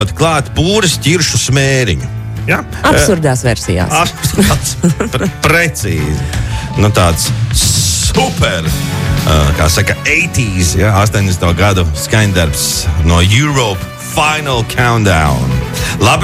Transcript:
klāt pūras ķiršu smēriņu. Ja? Absurdās versijās. Precīzi. Nu, tāds super, kā saka, 80s, ja, 80. gadu skaņdarbs no Europe Final Countdown. Labi.